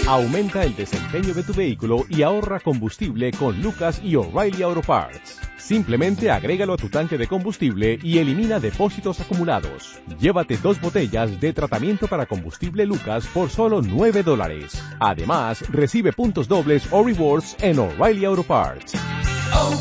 Aumenta el desempeño de tu vehículo y ahorra combustible con Lucas y O'Reilly Auto Parts. Simplemente agrégalo a tu tanque de combustible y elimina depósitos acumulados. Llévate 2 botellas de tratamiento para combustible Lucas por solo $9. Además, recibe puntos dobles o rewards en O'Reilly Auto Parts.